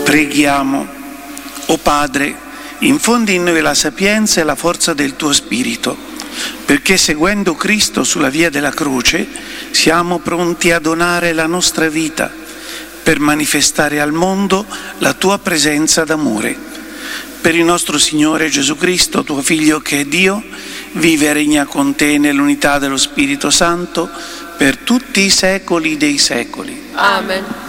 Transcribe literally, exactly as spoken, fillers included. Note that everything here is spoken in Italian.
Preghiamo. O Padre, infondi in noi la sapienza e la forza del tuo Spirito, perché seguendo Cristo sulla via della croce siamo pronti a donare la nostra vita per manifestare al mondo la tua presenza d'amore. Per il nostro Signore Gesù Cristo, tuo Figlio che è Dio, vive e regna con te nell'unità dello Spirito Santo per tutti i secoli dei secoli. Amen.